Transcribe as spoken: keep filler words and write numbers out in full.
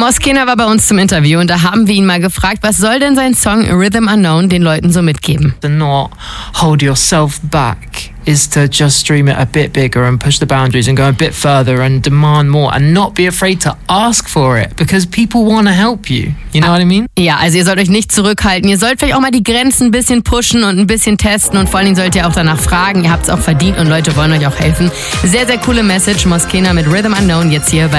Moskena war bei uns zum Interview und da haben wir ihn mal gefragt, was soll denn sein Song Rhythm Unknown den Leuten so mitgeben? To not hold yourself back is to just dream it a bit bigger and push the boundaries and go a bit further and demand more and not be afraid to ask for it because people want to help you. You know what I mean? Ja, also ihr sollt euch nicht zurückhalten. Ihr sollt vielleicht auch mal die Grenzen ein bisschen pushen und ein bisschen testen und vor allen Dingen sollt ihr auch danach fragen. Ihr habt es auch verdient und Leute wollen euch auch helfen. Sehr, sehr coole Message. Moskena mit Rhythm Unknown jetzt hier bei